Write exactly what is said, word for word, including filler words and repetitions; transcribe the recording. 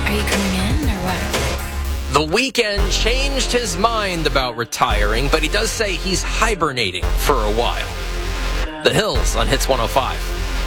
Are you coming in or what? The Weeknd changed his mind about retiring, but he does say he's hibernating for a while. The Hills on Hits one oh five.